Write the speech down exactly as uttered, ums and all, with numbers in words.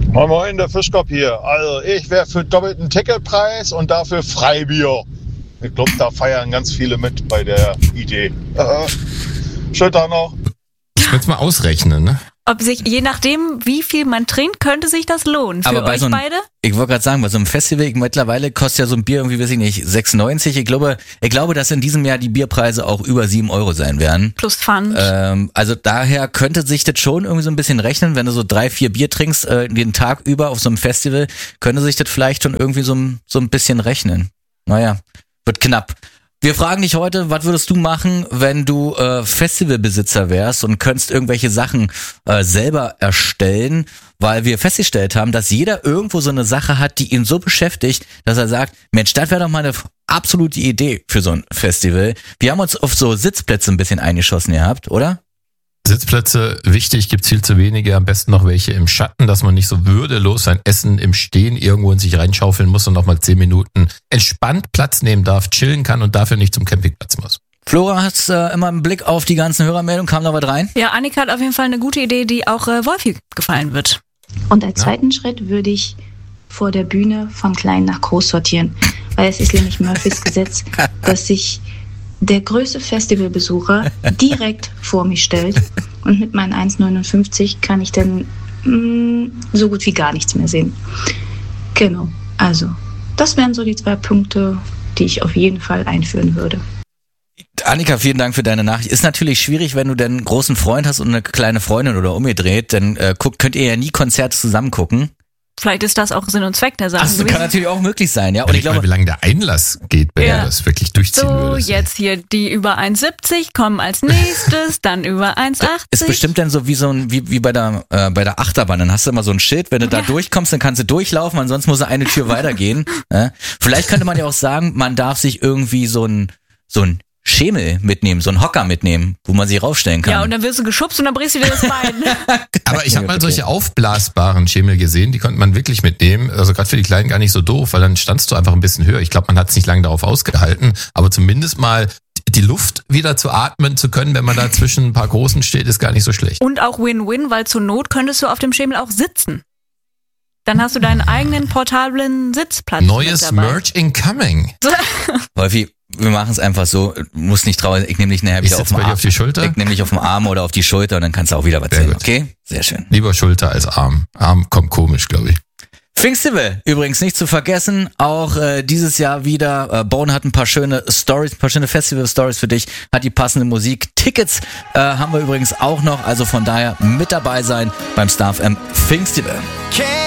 Moin Moin, der Fischkopf hier. Also ich wäre für doppelten Ticketpreis und dafür Freibier. Ich glaube, da feiern ganz viele mit bei der Idee. Schönen Tag noch. Ich würde es mal ausrechnen, ne? Ob sich, je nachdem, wie viel man trinkt, könnte sich das lohnen. Für Aber bei euch so einem, beide? Ich wollte gerade sagen, bei so einem Festival, mittlerweile kostet ja so ein Bier irgendwie, weiß ich nicht, sechs neunzig. Ich glaube, ich glaube, dass in diesem Jahr die Bierpreise auch über sieben Euro sein werden. Plus Pfand. Ähm, also daher könnte sich das schon irgendwie so ein bisschen rechnen, wenn du so drei, vier Bier trinkst, äh, den Tag über auf so einem Festival, könnte sich das vielleicht schon irgendwie so, so ein bisschen rechnen. Naja, wird knapp. Wir fragen dich heute, was würdest du machen, wenn du äh, Festivalbesitzer wärst und könntest irgendwelche Sachen äh, selber erstellen, weil wir festgestellt haben, dass jeder irgendwo so eine Sache hat, die ihn so beschäftigt, dass er sagt, Mensch, das wäre doch mal eine absolute Idee für so ein Festival. Wir haben uns auf so Sitzplätze ein bisschen eingeschossen gehabt, oder? Sitzplätze, wichtig, gibt's viel zu wenige, am besten noch welche im Schatten, dass man nicht so würdelos sein Essen im Stehen irgendwo in sich reinschaufeln muss und noch mal zehn Minuten entspannt Platz nehmen darf, chillen kann und dafür nicht zum Campingplatz muss. Flora hat äh, immer einen Blick auf die ganzen Hörermeldungen, kam da was rein? Ja, Annika hat auf jeden Fall eine gute Idee, die auch äh, Wolfi gefallen wird. Und als zweiten Schritt würde ich vor der Bühne von klein nach groß sortieren, weil es ist nämlich Murphys Gesetz, dass sich der größte Festivalbesucher direkt vor mich stellt und mit meinen eins Komma neunundfünfzig kann ich dann mh, so gut wie gar nichts mehr sehen. Genau, also das wären so die zwei Punkte, die ich auf jeden Fall einführen würde. Annika, vielen Dank für deine Nachricht. Ist natürlich schwierig, wenn du denn einen großen Freund hast und eine kleine Freundin oder umgedreht, dann äh, guckt, könnt ihr ja nie Konzerte zusammen gucken. Vielleicht ist das auch Sinn und Zweck der Sache. Das kann natürlich auch möglich sein, ja. Und ich ich glaube, mal, wie lange der Einlass geht, wenn Ja. er das wirklich durchziehen So, würde. jetzt hier die über eins Komma siebzig kommen als nächstes, dann über eins Komma achtzig. ist bestimmt dann so wie so ein, wie, wie bei der, äh, bei der Achterbahn. Dann hast du immer so ein Schild, wenn du da Ja. durchkommst, dann kannst du durchlaufen, ansonsten muss eine Tür weitergehen. Ja. Vielleicht könnte man ja auch sagen, man darf sich irgendwie so ein, so ein Schemel mitnehmen, so ein Hocker mitnehmen, wo man sich raufstellen kann. Ja, und dann wirst du geschubst und dann brichst du dir das Bein. Aber ich habe mal Okay. solche aufblasbaren Schemel gesehen, die konnte man wirklich mitnehmen. Also gerade für die Kleinen gar nicht so doof, weil dann standst du einfach ein bisschen höher. Ich glaube, man hat es nicht lange darauf ausgehalten, aber zumindest mal die Luft wieder zu atmen zu können, wenn man da zwischen ein paar Großen steht, ist gar nicht so schlecht. Und auch Win-Win, weil zur Not könntest du auf dem Schemel auch sitzen. Dann hast du deinen eigenen portablen Sitzplatz. Neues mit dabei. Merch incoming. Wolfi, wir machen es einfach so, muss nicht trauern, ich nehme dich nachher Ich wieder sitz auf den bei dir Arm. auf die Schulter? Ich nehme dich auf den Arm oder auf die Schulter und dann kannst du auch wieder was Sehr sehen, gut. okay? Sehr schön. Lieber Schulter als Arm. Arm kommt komisch, glaube ich. Pfingstfestival, übrigens nicht zu vergessen, auch äh, dieses Jahr wieder, äh, Bone hat ein paar schöne Stories, ein paar schöne Festival-Stories für dich, hat die passende Musik. Tickets äh, haben wir übrigens auch noch, also von daher mit dabei sein beim Star F M Pfingstfestival.